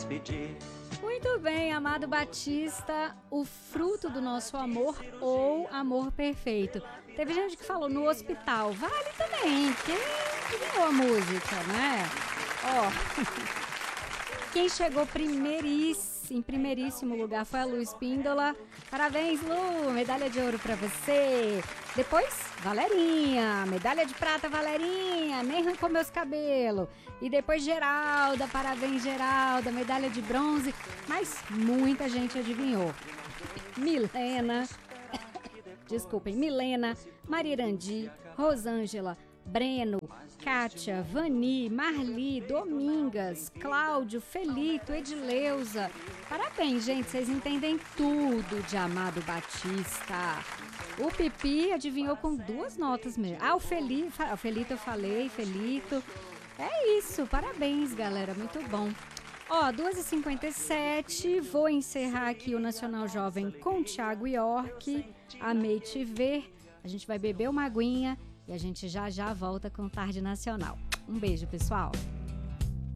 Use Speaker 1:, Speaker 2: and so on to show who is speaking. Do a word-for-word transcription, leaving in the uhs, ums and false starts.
Speaker 1: despedir.
Speaker 2: Muito bem, Amado Batista, o fruto do nosso amor ou amor perfeito. Teve gente que falou no hospital, vale também, quem ganhou a música, né? Ó, quem chegou primeiríssimo, em primeiríssimo lugar foi a Lu Espíndola. Parabéns, Lu, medalha de ouro pra você. Depois, Valerinha, medalha de prata, Valerinha, nem arrancou meus cabelos. E depois Geralda, parabéns, Geralda, medalha de bronze. Mas muita gente adivinhou. Milena, desculpem, Milena, Marirandi, Rosângela, Breno, Kátia, Vani, Marli, Domingas, Cláudio, Felito, Edileuza. Parabéns, gente, vocês entendem tudo de Amado Batista. O Pipi adivinhou com duas notas mesmo. Ah, o Felito, o Felito eu falei, Felito. É isso, parabéns, galera, muito bom. Ó, duas e cinquenta e sete, vou encerrar aqui o Nacional Jovem com Thiago York. Amei te ver. A gente vai beber uma aguinha e a gente já já volta com Tarde Nacional. Um beijo, pessoal.